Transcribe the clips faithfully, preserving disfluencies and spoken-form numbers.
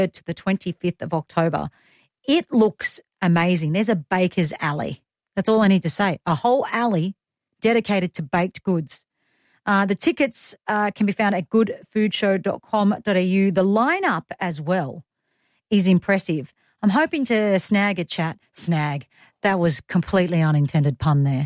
to the twenty-fifth of October. It looks amazing. There's a baker's alley. That's all I need to say. A whole alley dedicated to baked goods. Uh, the tickets uh, can be found at good food show dot com dot a u. The lineup as well is impressive. I'm hoping to snag a chat. Snag. That was completely unintended pun there.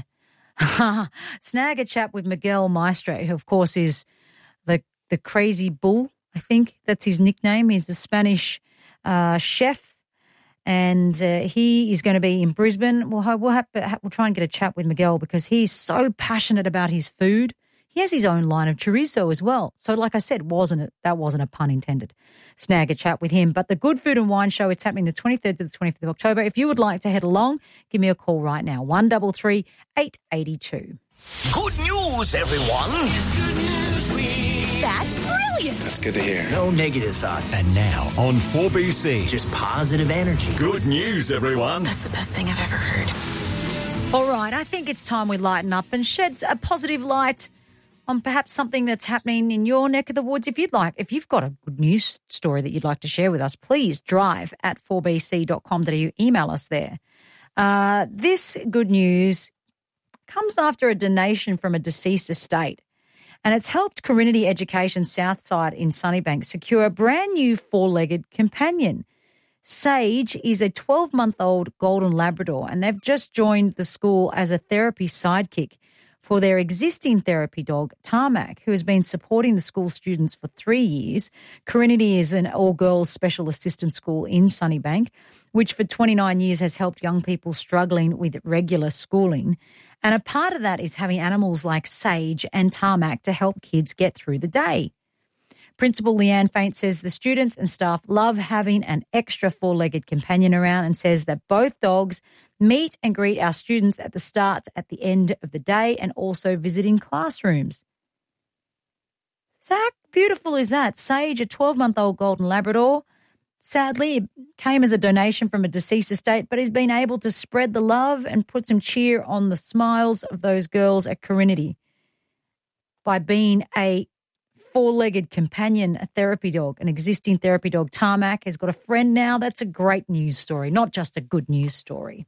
Snag a chat with Miguel Maestre, who, of course, is the the crazy bull, I think that's his nickname. He's a Spanish uh, chef, and uh, he is going to be in Brisbane. We'll, we'll, have, we'll try and get a chat with Miguel because he's so passionate about his food. He has his own line of chorizo as well. So like I said, wasn't it? That wasn't a pun intended. Snag a chat with him. But the Good Food and Wine Show, it's happening the twenty-third to the twenty-fifth of October. If you would like to head along, give me a call right now, one three three, eight eight two. Good news, everyone. Good news we... That's brilliant. That's good to hear. No negative thoughts. And now on four B C. Just positive energy. Good news, everyone. That's the best thing I've ever heard. All right, I think it's time we lighten up and shed a positive light on perhaps something that's happening in your neck of the woods. If you'd like, if you've got a good news story that you'd like to share with us, please drive at four b c dot com dot a u. Email us there. Uh, this good news comes after a donation from a deceased estate, and it's helped Corinity Education Southside in Sunnybank secure a brand new four-legged companion. Sage is a twelve-month-old golden Labrador, and they've just joined the school as a therapy sidekick for their existing therapy dog, Tarmac, who has been supporting the school students for three years. Corinity is an all-girls special assistance school in Sunnybank, which for twenty-nine years has helped young people struggling with regular schooling. And a part of that is having animals like Sage and Tarmac to help kids get through the day. Principal Leanne Faint says the students and staff love having an extra four-legged companion around, and says that both dogs meet and greet our students at the start, at the end of the day, and also visiting classrooms. So how beautiful is that? Sage, a twelve-month-old golden Labrador. Sadly, it came as a donation from a deceased estate, but he's been able to spread the love and put some cheer on the smiles of those girls at Corinity by being a four-legged companion, a therapy dog, an existing therapy dog. Tarmac has got a friend now. That's a great news story, not just a good news story.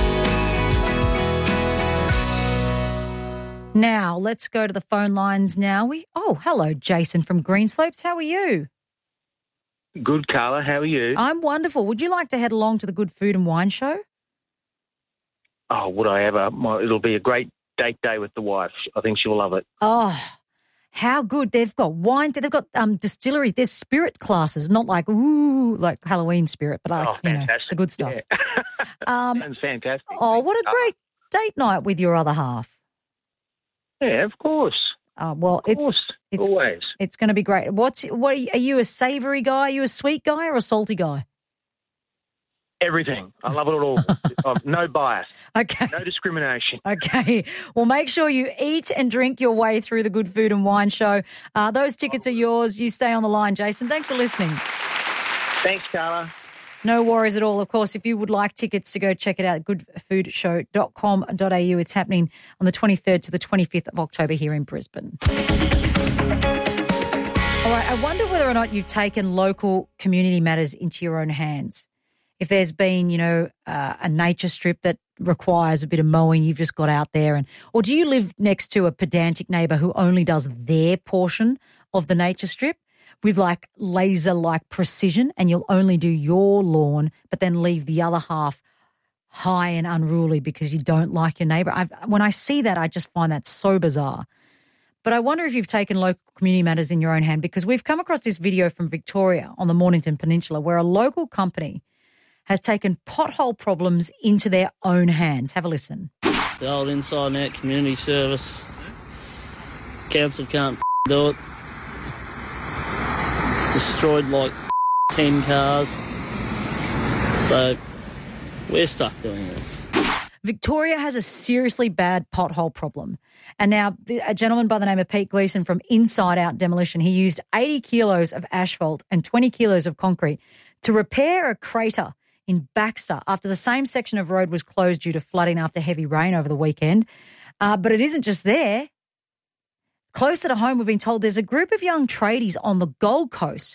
Now, let's go to the phone lines now. We Oh, hello, Jason from Greenslopes. How are you? Good, Carla. How are you? I'm wonderful. Would you like to head along to the Good Food and Wine Show? Oh, would I ever? My, it'll be a great date day with the wife. I think she'll love it. Oh, how good. They've got wine. They've got um, distillery. There's spirit classes, not like, ooh, like Halloween spirit, but like, oh, you know, the good stuff. Yeah. um, Sounds fantastic. Oh, what a great date night with your other half. Yeah, of course. Uh, well, of course. It's, it's always. It's going to be great. What's what? Are you, are you a savoury guy? Are you a sweet guy or a salty guy? Everything. I love it all. Oh, no bias. Okay. No discrimination. Okay. Well, make sure you eat and drink your way through the Good Food and Wine Show. Uh, those tickets are yours. You stay on the line, Jason. Thanks for listening. Thanks, Carla. No worries at all. Of course, if you would like tickets to go check it out, good food show dot com dot a u. It's happening on the twenty-third to the twenty-fifth of October here in Brisbane. All right, I wonder whether or not you've taken local community matters into your own hands. If there's been, you know, uh, a nature strip that requires a bit of mowing, you've just got out there, and or do you live next to a pedantic neighbour who only does their portion of the nature strip with like laser-like precision, and you'll only do your lawn but then leave the other half high and unruly because you don't like your neighbour? I've, when I see that, I just find that so bizarre. But I wonder if you've taken local community matters in your own hand, because we've come across this video from Victoria on the Mornington Peninsula where a local company has taken pothole problems into their own hands. Have a listen. The old inside and out community service. Council can't do it. It's destroyed like ten cars. So we're stuck doing it. Victoria has a seriously bad pothole problem. And now a gentleman by the name of Pete Gleeson from Inside Out Demolition, he used eighty kilos of asphalt and twenty kilos of concrete to repair a crater in Baxter after the same section of road was closed due to flooding after heavy rain over the weekend. Uh, but it isn't just there. Closer to home, we've been told there's a group of young tradies on the Gold Coast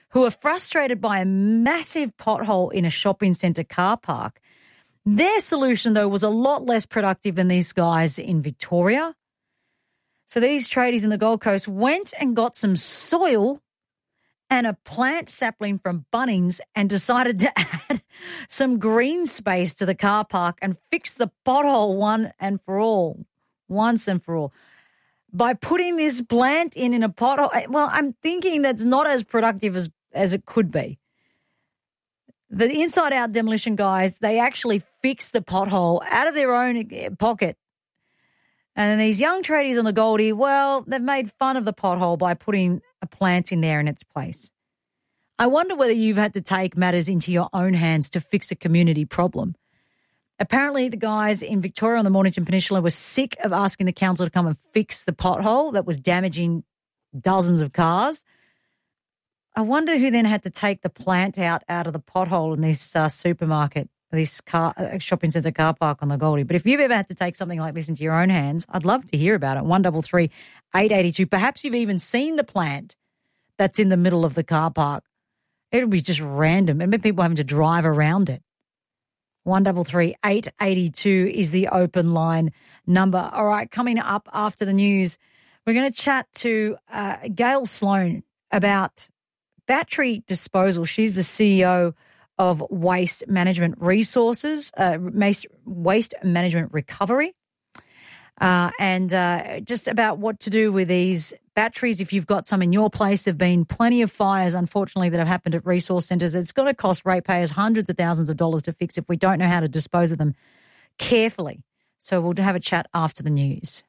who are frustrated by a massive pothole in a shopping centre car park. Their solution, though, was a lot less productive than these guys in Victoria. So these tradies in the Gold Coast went and got some soil and a plant sapling from Bunnings and decided to add some green space to the car park and fix the pothole one and for all, once and for all. By putting this plant in in a pothole, well, I'm thinking that's not as productive as, as it could be. The Inside Out demolition guys, they actually fixed the pothole out of their own pocket. And then these young tradies on the Goldie, well, they've made fun of the pothole by putting a plant in there in its place. I wonder whether you've had to take matters into your own hands to fix a community problem. Apparently, the guys in Victoria on the Mornington Peninsula were sick of asking the council to come and fix the pothole that was damaging dozens of cars. I wonder who then had to take the plant out out of the pothole in this uh, supermarket, this car uh, shopping centre car park on the Goldie. But if you've ever had to take something like this into your own hands, I'd love to hear about it. one double three eight eight two. Perhaps you've even seen the plant that's in the middle of the car park. It'll be just random. Maybe people having to drive around it. one double three eight eight two is the open line number. All right, coming up after the news, we're going to chat to uh, Gail Sloan about battery disposal. She's the C E O of Waste Management Resources, uh, Waste Management Recovery, uh, and uh, just about what to do with these batteries. If you've got some in your place, there have been plenty of fires, unfortunately, that have happened at resource centres. It's going to cost ratepayers hundreds of thousands of dollars to fix if we don't know how to dispose of them carefully. So we'll have a chat after the news.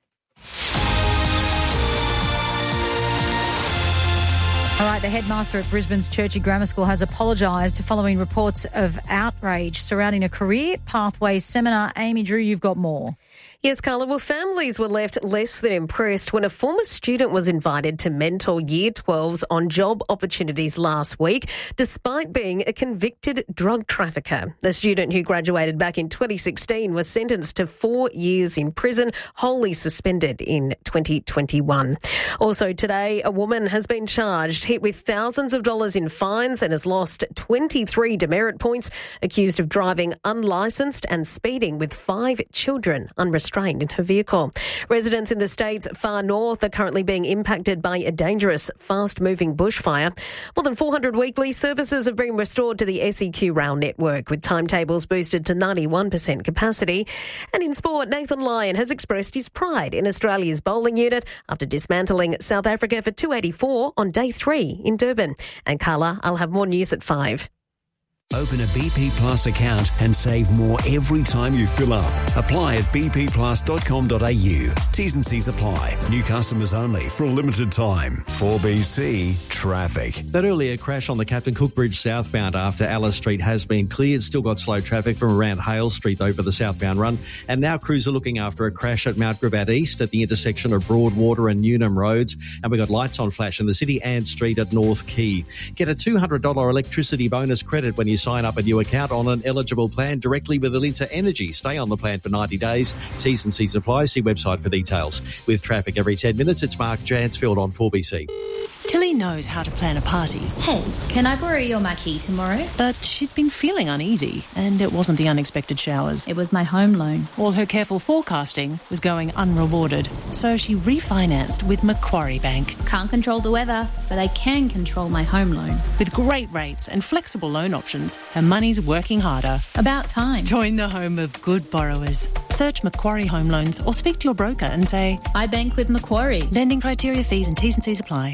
All right, the headmaster at Brisbane's Churchy Grammar School has apologised following reports of outrage surrounding a career pathways seminar. Amy Drew, you've got more. Yes, Carla. Well, families were left less than impressed when a former student was invited to mentor Year twelves on job opportunities last week, despite being a convicted drug trafficker. The student who graduated back in twenty sixteen was sentenced to four years in prison, wholly suspended in twenty twenty-one. Also today, a woman has been charged, hit with thousands of dollars in fines and has lost twenty-three demerit points, accused of driving unlicensed and speeding with five children unrestrained in her vehicle. Residents in the state's far north are currently being impacted by a dangerous, fast-moving bushfire. More than four hundred weekly services have been restored to the S E Q rail network, with timetables boosted to ninety-one percent capacity. And in sport, Nathan Lyon has expressed his pride in Australia's bowling unit after dismantling South Africa for two eighty-four on day three in Durban. And Carla, I'll have more news at five. Open a B P Plus account and save more every time you fill up. Apply at b p plus dot com dot a u. T's and C's apply. New customers only for a limited time. four B C Traffic. That earlier crash on the Captain Cook Bridge southbound after Alice Street has been cleared. Still got slow traffic from around Hale Street over the southbound run. And now crews are looking after a crash at Mount Gravatt East at the intersection of Broadwater and Newnham Roads. And we've got lights on flash in the city and street at North Quay. Get a two hundred dollars electricity bonus credit when you sign up a new account on an eligible plan directly with Alinta Energy. Stay on the plan for ninety days. T's and C's apply. See website for details. With traffic every ten minutes, it's Mark Jansfield on four B C. Tilly knows how to plan a party. Hey, can I borrow your marquee tomorrow? But she'd been feeling uneasy, and it wasn't the unexpected showers. It was my home loan. All her careful forecasting was going unrewarded. So she refinanced with Macquarie Bank. Can't control the weather, but I can control my home loan. With great rates and flexible loan options, her money's working harder. About time. Join the home of good borrowers. Search Macquarie Home Loans or speak to your broker and say, I bank with Macquarie. Lending criteria, fees and T's and C's apply.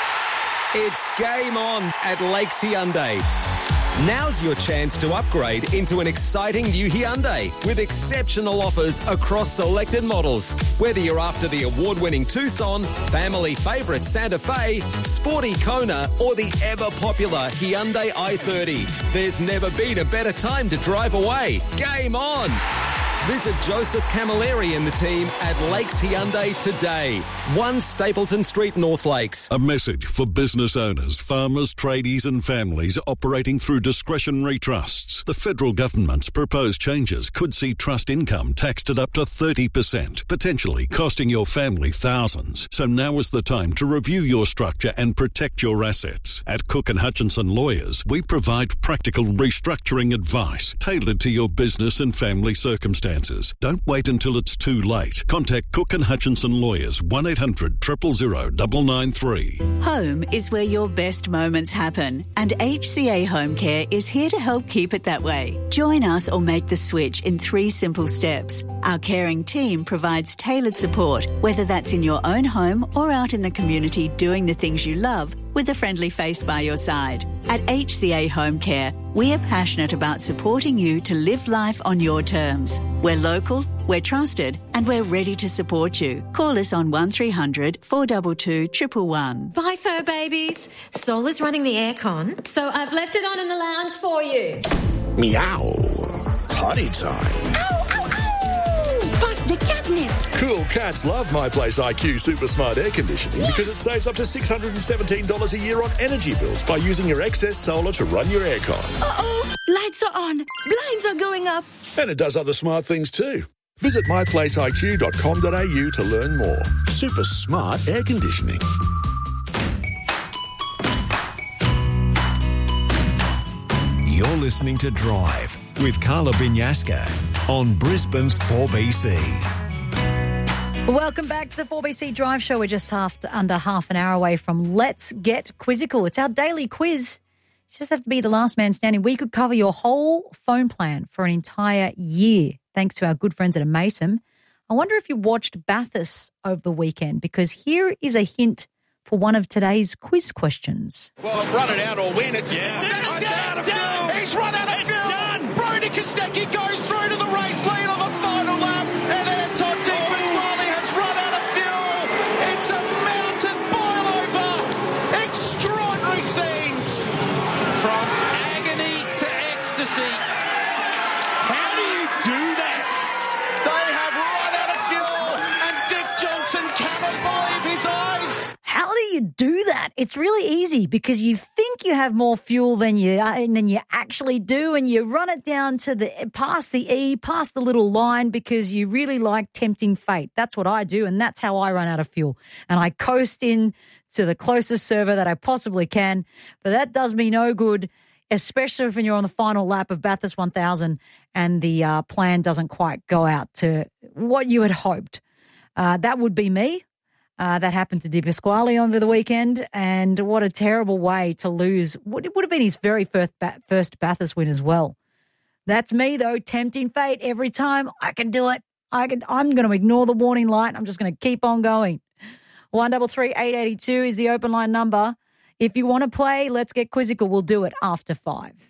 It's game on at Lakes Hyundai. Now's your chance to upgrade into an exciting new Hyundai with exceptional offers across selected models. Whether you're after the award-winning Tucson, family favourite Santa Fe, sporty Kona or the ever-popular Hyundai i thirty, there's never been a better time to drive away. Game on! Visit Joseph Camilleri and the team at Lakes Hyundai today. one Stapleton Street, North Lakes. A message for business owners, farmers, tradies and families operating through discretionary trusts. The federal government's proposed changes could see trust income taxed at up to thirty percent, potentially costing your family thousands. So now is the time to review your structure and protect your assets. At Cook and Hutchinson Lawyers, we provide practical restructuring advice tailored to your business and family circumstances. Don't wait until it's too late. Contact Cook and Hutchinson Lawyers, one eight hundred, zero zero zero, nine nine three. Home is where your best moments happen, and H C A Home Care is here to help keep it that way. Join us or make the switch in three simple steps. Our caring team provides tailored support, whether that's in your own home or out in the community doing the things you love, with a friendly face by your side. At H C A Home Care, we are passionate about supporting you to live life on your terms. We're local, we're trusted, and we're ready to support you. Call us on one three hundred, four two two, one one one. Bye, fur babies. Sol is running the aircon, so I've left it on in the lounge for you. Meow. Potty time. Ow, ow, ow! Bust the catnip. Cool cats love My Place I Q Super Smart Air Conditioning yeah. because it saves up to six hundred seventeen dollars a year on energy bills by using your excess solar to run your aircon. Uh-oh, lights are on, blinds are going up. And it does other smart things too. Visit my place I Q dot com dot a u to learn more. Super smart air conditioning. You're listening to Drive with Carla Binyaska on Brisbane's four B C. Welcome back to the four B C Drive Show. We're just half under half an hour away from Let's Get Quizzical. It's our daily quiz. You just have to be the last man standing. We could cover your whole phone plan for an entire year, thanks to our good friends at Amaysim. I wonder if you watched Bathurst over the weekend, because here is a hint for one of today's quiz questions. Well, run it out or win. It's yeah. done, it's done, it's done. He's run out of it's fuel. Done. Brody Kostecki goes through to the race lead on the final lap, and Anton Di Pasquale has run out of fuel. It's a mountain boil over. Extraordinary scenes. From agony to ecstasy. How do you do that? They have run out of fuel, and Dick Johnson cannot believe his eyes. How do you do that? It's really easy, because you think you have more fuel than you uh, than you actually do, and you run it down to the past the E, past the little line, because you really like tempting fate. That's what I do, and that's how I run out of fuel. And I coast in to the closest server that I possibly can, but that does me no good, especially when you're on the final lap of Bathurst one thousand and the uh, plan doesn't quite go out to what you had hoped. Uh, that would be me. Uh, that happened to Di Pasquale over the weekend, and what a terrible way to lose. What it would have been his very first, first Bathurst win as well. That's me, though, tempting fate every time. I can do it. I can. I'm going to ignore the warning light. I'm just going to keep on going. one double three eight eighty two is the open line number. If you want to play, let's get quizzical. We'll do it after five.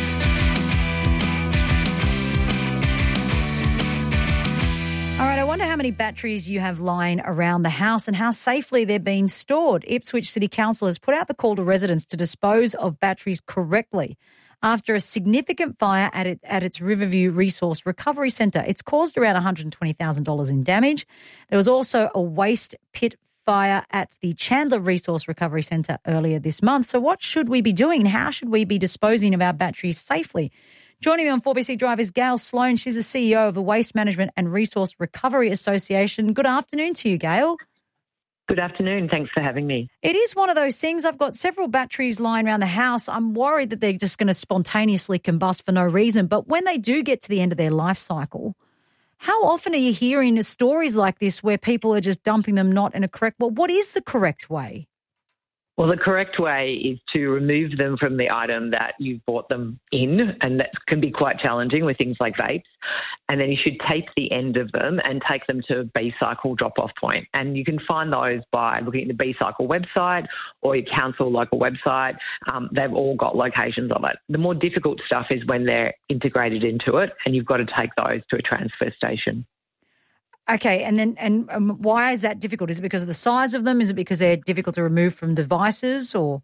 All right, I wonder how many batteries you have lying around the house and how safely they're being stored. Ipswich City Council has put out the call to residents to dispose of batteries correctly after a significant fire at, it, at its Riverview Resource Recovery Centre. It's caused around one hundred twenty thousand dollars in damage. There was also a waste pit fire at the Chandler Resource Recovery Centre earlier this month. So what should we be doing? How should we be disposing of our batteries safely? Joining me on four B C Drive is Gail Sloan. She's the C E O of the Waste Management and Resource Recovery Association. Good afternoon to you, Gail. Good afternoon. Thanks for having me. It is one of those things. I've got several batteries lying around the house. I'm worried that they're just going to spontaneously combust for no reason. But when they do get to the end of their life cycle, how often are you hearing stories like this where people are just dumping them not in a correct way? Well, what is the correct way? Well, the correct way is to remove them from the item that you've bought them in, and that can be quite challenging with things like vapes. And then you should tape the end of them and take them to a B-Cycle drop-off point. And you can find those by looking at the B-Cycle website or your council local website. Um, they've all got locations of it. The more difficult stuff is when they're integrated into it, and you've got to take those to a transfer station. Okay, and then and um, why is that difficult? Is it because of the size of them? Is it because they're difficult to remove from devices, or?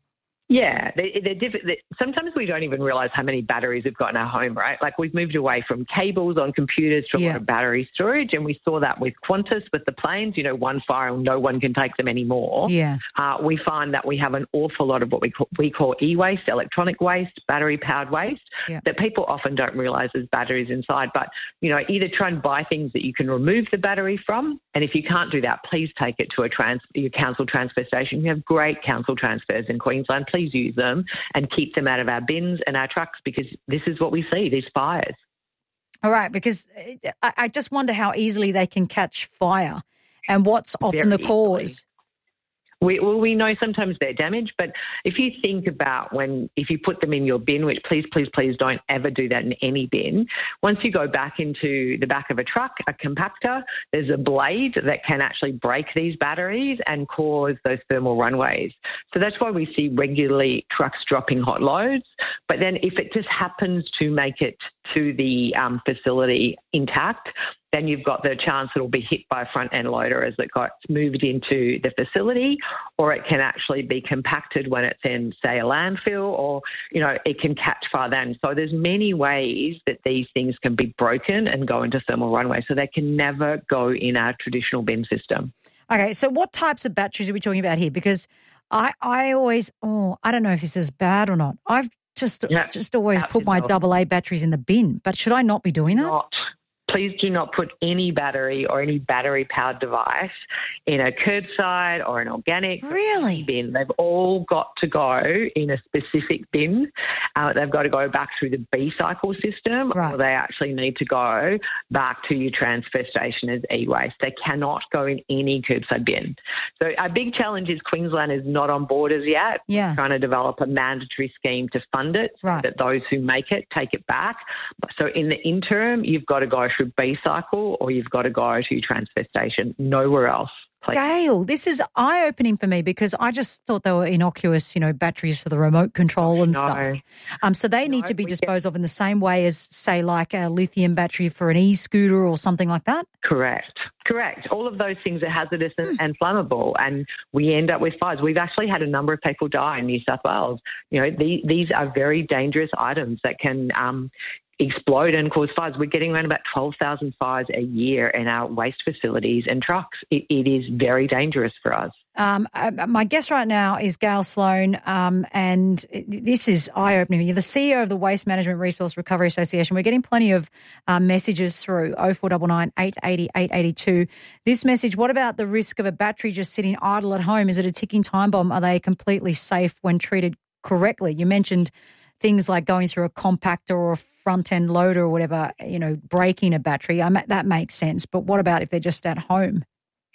Yeah, they, they're diff- they, sometimes we don't even realise how many batteries we've got in our home, right? Like we've moved away from cables on computers to a Yeah. lot of battery storage, and we saw that with Qantas, with the planes, you know, one fire and no one can take them anymore. Yeah. Uh, we find that we have an awful lot of what we call, we call e-waste, electronic waste, battery-powered waste, Yeah. that people often don't realise there's batteries inside. But, you know, either try and buy things that you can remove the battery from, and if you can't do that, please take it to a trans- your council transfer station. You have great council transfers in Queensland. Please use them and keep them out of our bins and our trucks, because this is what we see, these fires. All right, because I, I just wonder how easily they can catch fire and what's often Very the cause. We, well, we know sometimes they're damaged, but if you think about when, if you put them in your bin, which please, please, please don't ever do that in any bin. Once you go back into the back of a truck, a compactor, there's a blade that can actually break these batteries and cause those thermal runways. So that's why we see regularly trucks dropping hot loads. But then if it just happens to make it to the um, facility intact, then you've got the chance it'll be hit by a front-end loader as it gets moved into the facility, or it can actually be compacted when it's in, say, a landfill, or, you know, it can catch fire then. So there's many ways that these things can be broken and go into thermal runway, so they can never go in our traditional bin system. Okay, so what types of batteries are we talking about here? Because I, I always, oh, I don't know if this is bad or not. I've just, Yeah, just always put my yourself. double A batteries in the bin, but should I not be doing that? Not. Please do not put any battery or any battery-powered device in a curbside or an organic really? bin. They've all got to go in a specific bin. Uh, they've got to go back through the B-cycle system, Right. or they actually need to go back to your transfer station as e-waste. They cannot go in any curbside bin. So our big challenge is Queensland is not on board as yet. Yeah. We're trying to develop a mandatory scheme to fund it, so Right. that those who make it take it back. So in the interim, you've got to go through B-cycle, or you've got to go to your transfer station, nowhere else. Please. Gail, this is eye-opening for me because I just thought they were innocuous, you know, batteries for the remote control and No. stuff. Um, so they need to be disposed of in the same way as, say, like a lithium battery for an e-scooter or something like that? Correct. Correct. All of those things are hazardous and, and flammable, and we end up with fires. We've actually had a number of people die in New South Wales. You know, the, these are very dangerous items that can um, explode and cause fires. We're getting around about twelve thousand fires a year in our waste facilities and trucks. It, it is very dangerous for us. Um, uh, my guest right now is Gail Sloan, um, and this is eye-opening. You're the C E O of the Waste Management Resource Recovery Association. We're getting plenty of uh, messages through oh four nine nine, eight eight oh, eight eight two. This message, what about the risk of a battery just sitting idle at home? Is it a ticking time bomb? Are they completely safe when treated correctly? You mentioned things like going through a compactor or a front-end loader or whatever, you know, breaking a battery. I that makes sense. But what about if they're just at home?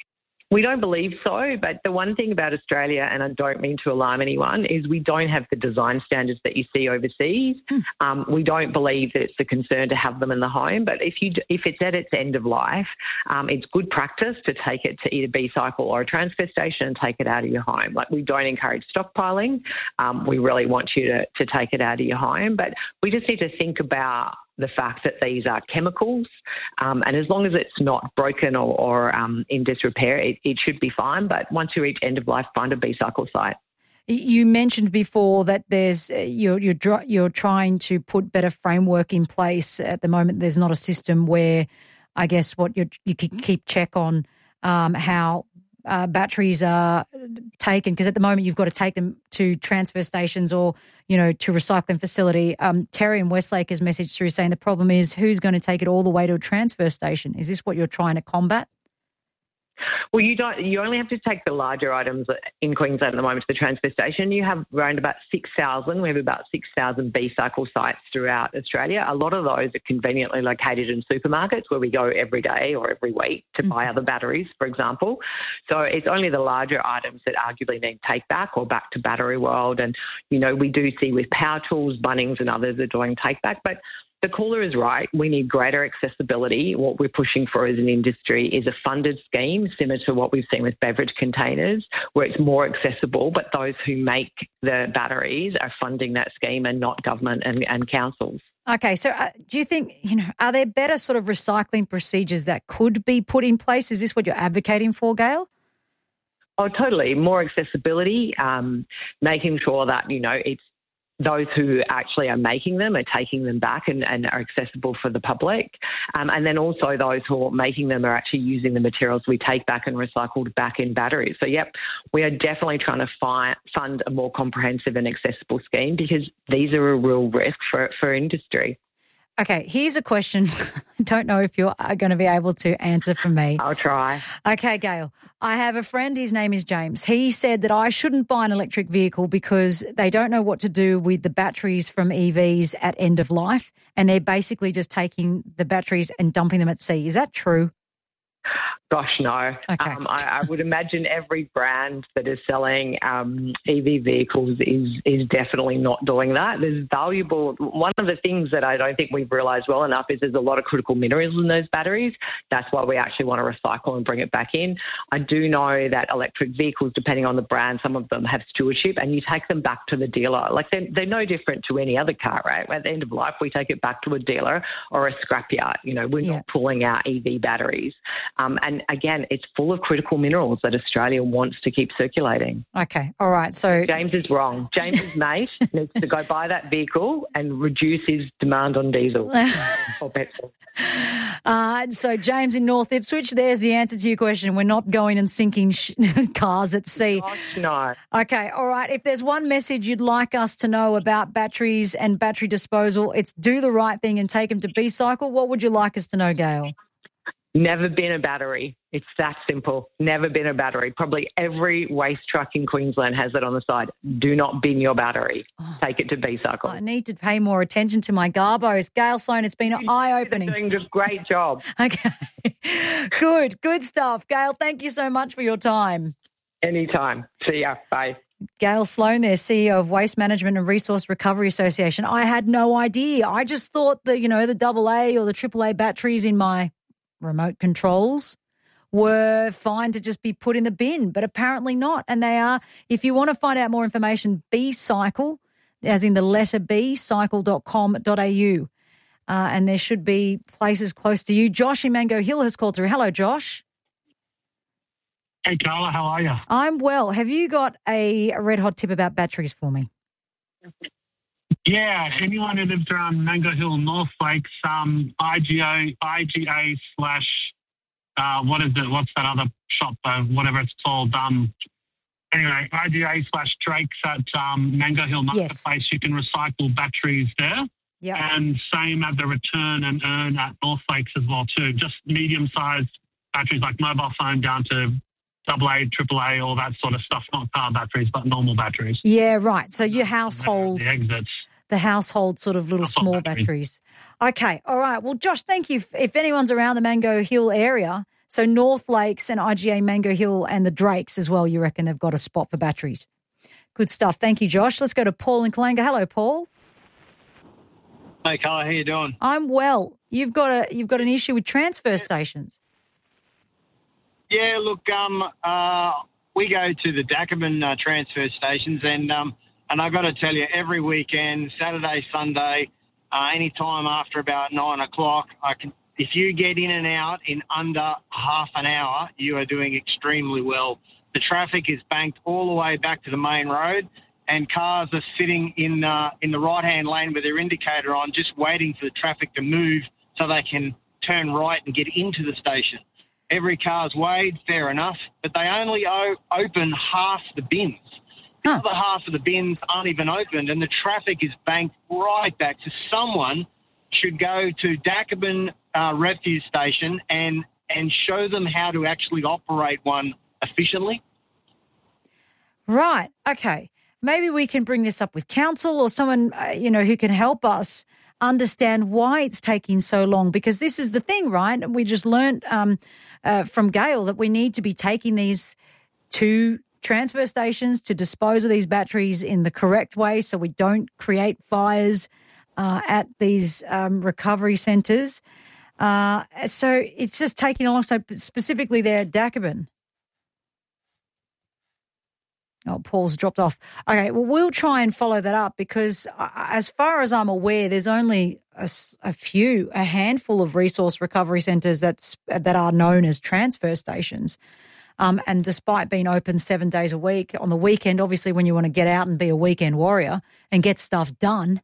We don't believe so, but the one thing about Australia, and I don't mean to alarm anyone, is we don't have the design standards that you see overseas. Hmm. Um, we don't believe that it's a concern to have them in the home, but if you if it's at its end of life, um, it's good practice to take it to either B-cycle or a transfer station and take it out of your home. Like, we don't encourage stockpiling. Um, we really want you to, to take it out of your home, but we just need to think about the fact that these are chemicals, um, and as long as it's not broken or, or um, in disrepair, it, it should be fine. But once you reach end of life, find a B-cycle site. You mentioned before that there's you're you're dr- you're trying to put better framework in place. At the moment, there's not a system where, I guess, what you you can keep check on um, how uh, batteries are taken, because at the moment you've got to take them to transfer stations or, you know, to recycling facility. Um, Terry in Westlake has messaged through saying the problem is who's going to take it all the way to a transfer station. Is this what you're trying to combat? Well, you don't. You only have to take the larger items in Queensland at the moment to the transfer station. You have around about six thousand. We have about six thousand B-cycle sites throughout Australia. A lot of those are conveniently located in supermarkets where we go every day or every week to mm-hmm. buy other batteries, for example. So it's only the larger items that arguably need take back or back to Battery World. And, you know, we do see with Power Tools, Bunnings and others are doing take back. But the caller is right. We need greater accessibility. What we're pushing for as an industry is a funded scheme similar to what we've seen with beverage containers, where it's more accessible, but those who make the batteries are funding that scheme and not government and, and councils. Okay, so uh, do you think, you know, are there better sort of recycling procedures that could be put in place? Is this what you're advocating for, Gail? Oh, totally. More accessibility, um, making sure that, you know, it's those who actually are making them are taking them back and, and are accessible for the public. Um, and then also those who are making them are actually using the materials we take back and recycled back in batteries. So, yep, we are definitely trying to fi- fund a more comprehensive and accessible scheme because these are a real risk for, for industry. Okay, here's a question. I don't know if you're going to be able to answer for me. I'll try. Okay, Gail. I have a friend, his name is James. He said that I shouldn't buy an electric vehicle because they don't know what to do with the batteries from E Vs at end of life, and they're basically just taking the batteries and dumping them at sea. Is that true? Gosh, no. Okay. Um, I, I would imagine every brand that is selling um, E V vehicles is is definitely not doing that. There's valuable. One of the things that I don't think we've realised well enough is there's a lot of critical minerals in those batteries. That's why we actually want to recycle and bring it back in. I do know that electric vehicles, depending on the brand, some of them have stewardship, and you take them back to the dealer. Like they're, they're no different to any other car, right? At the end of life, we take it back to a dealer or a scrapyard. You know, we're Yeah. not pulling out E V batteries. Um, and again, it's full of critical minerals that Australia wants to keep circulating. Okay, all right. So James is wrong. James's mate needs to go buy that vehicle and reduce his demand on diesel or petrol. Uh, so James in North Ipswich, there's the answer to your question. We're not going and sinking sh- cars at sea. Gosh, no. Okay, all right. If there's one message you'd like us to know about batteries and battery disposal, it's do the right thing and take them to B-Cycle. What would you like us to know, Gail? Never been a battery. It's that simple. Never been a battery. Probably every waste truck in Queensland has it on the side. Do not bin your battery. Take it to B-Cycle. I need to pay more attention to my garbos. Gail Sloan, it's been eye-opening. You're doing a great job. Okay. Good, good stuff. Gail, thank you so much for your time. Anytime. See ya. Bye. Gail Sloan there, C E O of Waste Management and Resource Recovery Association. I had no idea. I just thought that, you know, the double A or the triple A batteries in my remote controls were fine to just be put in the bin, but apparently not. And they are, if you want to find out more information, B-Cycle, as in the letter B, cycle dot com dot a u. Uh, and there should be places close to you. Josh in Mango Hill has called through. Hello, Josh. Hey, Carla, how are you? I'm well. Have you got a red hot tip about batteries for me? Yeah, anyone who lives around Mango Hill, North Lakes, um, I G A, I G A slash, uh, what is it? What's that other shop, though? Whatever it's called. Um, anyway, I G A slash Drake's at um, Mango Hill Marketplace. Yes. You can recycle batteries there. Yeah. And same at the return and earn at North Lakes as well, too. Just medium-sized batteries like mobile phone down to double A, triple A, all that sort of stuff. Not car batteries, but normal batteries. Yeah, right. So your household... The exits. The household sort of little Household small battery. batteries. Okay, all right. Well, Josh, thank you. If anyone's around the Mango Hill area, so North Lakes and I G A Mango Hill and the Drakes as well, you reckon they've got a spot for batteries. Good stuff. Thank you, Josh. Let's go to Paul in Kalanga. Hello, Paul. Hey, Carla, how you doing? I'm well. You've got a you've got an issue with transfer stations. Yeah, look, um, uh, we go to the Dacabin uh, transfer stations, and um, and I've got to tell you, every weekend, Saturday, Sunday, uh, any time after about nine o'clock, I can. If you get in and out in under half an hour, you are doing extremely well. The traffic is banked all the way back to the main road, and cars are sitting in uh, in the right-hand lane with their indicator on, just waiting for the traffic to move so they can turn right and get into the station. Every car's weighed, fair enough, but they only o- open half the bins. The other half of the bins aren't even opened, and the traffic is banked right back. So someone should go to Dacabin uh, Refuse Station and, and show them how to actually operate one efficiently. Right. Okay. Maybe we can bring this up with council or someone, uh, you know, who can help us understand why it's taking so long, because this is the thing, right? We just learned um, uh, from Gail that we need to be taking these to transfer stations to dispose of these batteries in the correct way so we don't create fires uh, at these um, recovery centres. Uh, so it's just taking a long time, specifically there at Dacabin. Oh, Paul's dropped off. Okay, well, we'll try and follow that up because as far as I'm aware, there's only a, a few, a handful of resource recovery centres that's that are known as transfer stations. Um, and despite being open seven days a week, on the weekend, obviously when you want to get out and be a weekend warrior and get stuff done,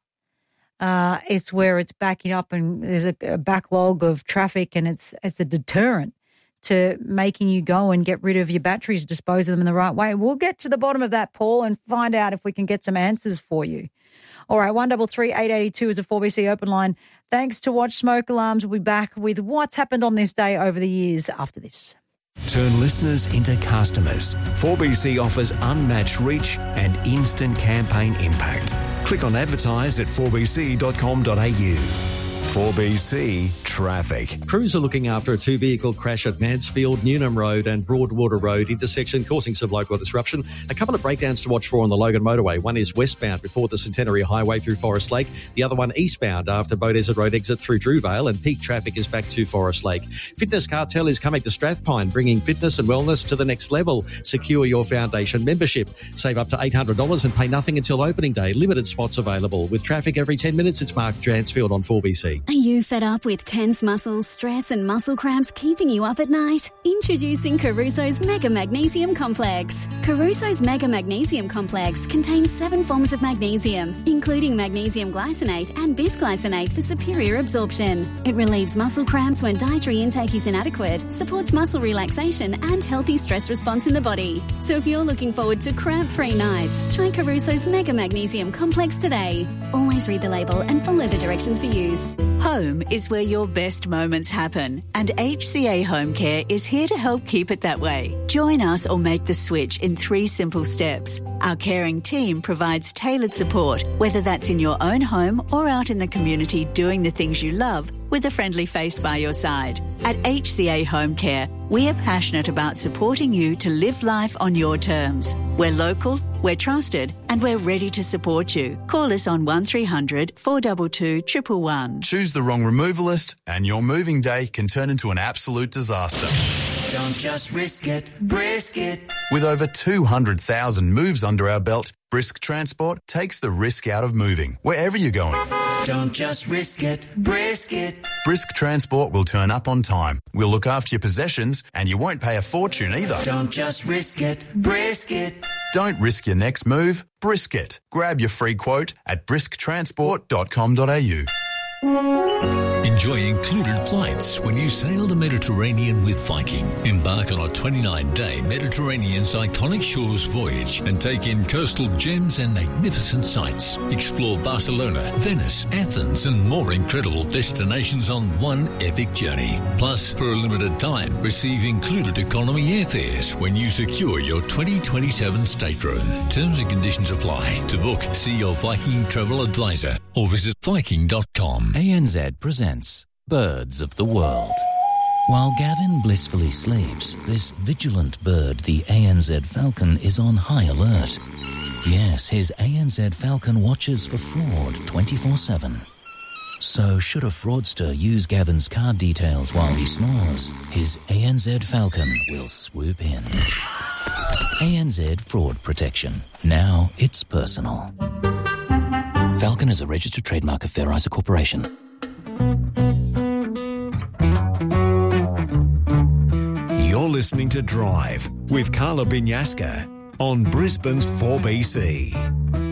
uh, it's where it's backing up and there's a, a backlog of traffic, and it's it's a deterrent to making you go and get rid of your batteries, dispose of them in the right way. We'll get to the bottom of that, Paul, and find out if we can get some answers for you. All right, one double three eight eighty two is a four B C open line. Thanks to Watch Smoke Alarms. We'll be back with what's happened on this day over the years after this. Turn listeners into customers. four B C offers unmatched reach and instant campaign impact. Click on advertise at four b c dot com dot a u. four B C Traffic. Crews are looking after a two-vehicle crash at Mansfield, Newnham Road and Broadwater Road intersection, causing some local disruption. A couple of breakdowns to watch for on the Logan Motorway. One is westbound before the Centenary Highway through Forest Lake. The other one eastbound after Bow Desert Road exit through Drewvale, and peak traffic is back to Forest Lake. Fitness Cartel is coming to Strathpine, bringing fitness and wellness to the next level. Secure your foundation membership. Save up to eight hundred dollars and pay nothing until opening day. Limited spots available. With traffic every ten minutes, it's Mark Dransfield on four B C. Are you fed up with tense muscles, stress and muscle cramps keeping you up at night? Introducing Caruso's Mega Magnesium Complex. Caruso's Mega Magnesium Complex contains seven forms of magnesium, including magnesium glycinate and bisglycinate for superior absorption. It relieves muscle cramps when dietary intake is inadequate, supports muscle relaxation and healthy stress response in the body. So if you're looking forward to cramp-free nights, try Caruso's Mega Magnesium Complex today. Always read the label and follow the directions for use. Home is where your best moments happen, and H C A Home Care is here to help keep it that way. Join us or make the switch in three simple steps. Our caring team provides tailored support, whether that's in your own home or out in the community doing the things you love with a friendly face by your side. At H C A Home Care, we are passionate about supporting you to live life on your terms. We're local, we're trusted, and we're ready to support you. Call us on one three hundred four two two, one one one. Choose the wrong removalist and your moving day can turn into an absolute disaster. Don't just risk it, brisk it. With over two hundred thousand moves under our belt, Brisk Transport takes the risk out of moving, wherever you're going. Don't just risk it, brisk it. Brisk Transport will turn up on time. We'll look after your possessions and you won't pay a fortune either. Don't just risk it, brisk it. Don't risk your next move, brisk it. Grab your free quote at brisk transport dot com dot a u. Enjoy included flights when you sail the Mediterranean with Viking. Embark on a twenty-nine day Mediterranean's iconic shores voyage and take in coastal gems and magnificent sights. Explore Barcelona, Venice, Athens and more incredible destinations on one epic journey. Plus, for a limited time, receive included economy airfares when you secure your twenty twenty-seven stateroom. Terms and conditions apply. To book, see your Viking travel advisor or visit viking dot com. A N Z presents Birds of the World. While Gavin blissfully sleeps, this vigilant bird, the A N Z falcon, is on high alert. Yes, his A N Z falcon watches for fraud twenty-four seven. So should a fraudster use Gavin's card details while he snores, his A N Z falcon will swoop in. A N Z Fraud Protection. Now it's personal. Falcon is a registered trademark of Fair Isa Corporation. You're listening to Drive with Carla Binyaska on Brisbane's four B C.